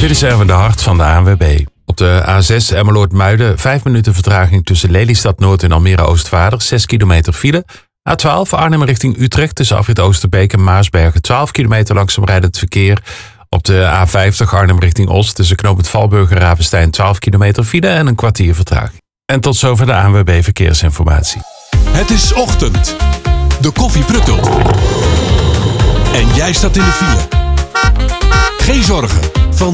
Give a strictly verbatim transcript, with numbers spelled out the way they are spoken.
Dit is Erwin de Hart van de A N W B. Op de A zes Emmeloord-Muiden vijf minuten vertraging tussen Lelystad Noord en Almere Oostvaarder, zes kilometer file. A twaalf Arnhem richting Utrecht tussen afrit Oosterbeek en Maasbergen, twaalf kilometer langzaam rijdend verkeer. Op de A vijftig Arnhem richting Oost tussen knooppunt Valburg en Ravenstein, twaalf kilometer file en een kwartier vertraging. En tot zover de A N W B Verkeersinformatie. Het is ochtend. De koffie pruttelt. En jij staat in de file. Geen zorgen.